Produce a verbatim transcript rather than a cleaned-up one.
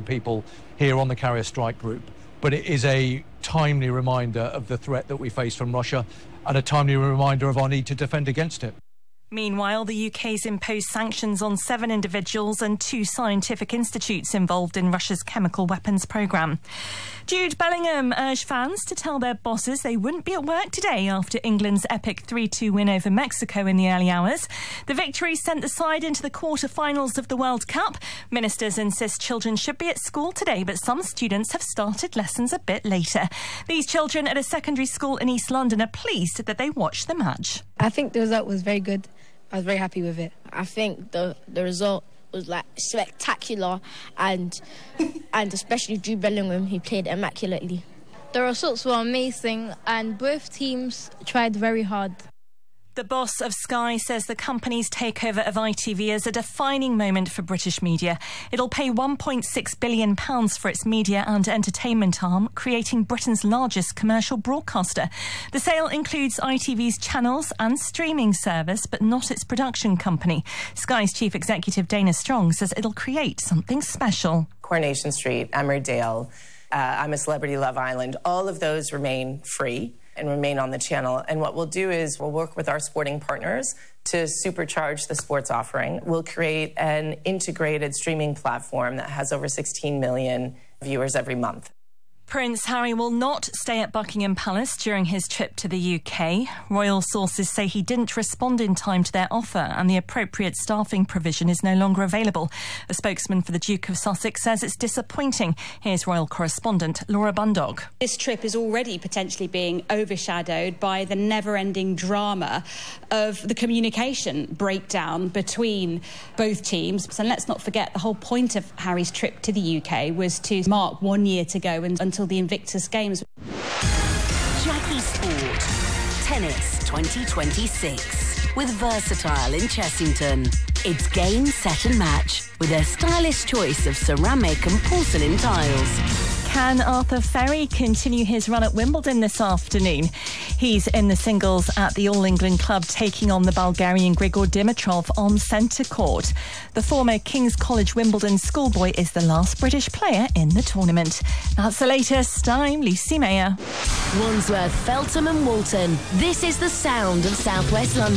from people here on the carrier strike group. But it is a timely reminder of the threat that we face from Russia and a timely reminder of our need to defend against it. Meanwhile, the U K's imposed sanctions on seven individuals and two scientific institutes involved in Russia's chemical weapons programme. Jude Bellingham urged fans to tell their bosses they wouldn't be at work today after England's epic three two win over Mexico in the early hours. The victory sent the side into the quarter-finals of the World Cup. Ministers insist children should be at school today, but some students have started lessons a bit later. These children at a secondary school in East London are pleased that they watched the match. I think the result was very good. I was very happy with it. I think the the result was like spectacular, and and especially Jude Bellingham, he played immaculately. The results were amazing and both teams tried very hard. The boss of Sky says the company's takeover of I T V is a defining moment for British media. It'll pay one point six billion pounds for its media and entertainment arm, creating Britain's largest commercial broadcaster. The sale includes I T V's channels and streaming service, but not its production company. Sky's chief executive Dana Strong says it'll create something special. Coronation Street, Emmerdale, uh, I'm a Celebrity, Love Island, all of those remain free and remain on the channel. And what we'll do is we'll work with our sporting partners to supercharge the sports offering. We'll create an integrated streaming platform that has over sixteen million viewers every month. Prince Harry will not stay at Buckingham Palace during his trip to the U K. Royal sources say he didn't respond in time to their offer and the appropriate staffing provision is no longer available. A spokesman for the Duke of Sussex says it's disappointing. Here's Royal correspondent Laura Bundog. This trip is already potentially being overshadowed by the never-ending drama of the communication breakdown between both teams. And let's not forget, the whole point of Harry's trip to the U K was to mark one year to go and until the Invictus Games. Jackie Sport. Tennis twenty twenty-six. With Versatile in Chessington. It's game, set and match with their stylish choice of ceramic and porcelain tiles. Can Arthur Ferry continue his run at Wimbledon this afternoon? He's in the singles at the All England Club, taking on the Bulgarian Grigor Dimitrov on centre court. The former King's College Wimbledon schoolboy is the last British player in the tournament. That's the latest. I'm Lucy Mayer. Wandsworth, Feltham and Walton. This is the sound of South West London.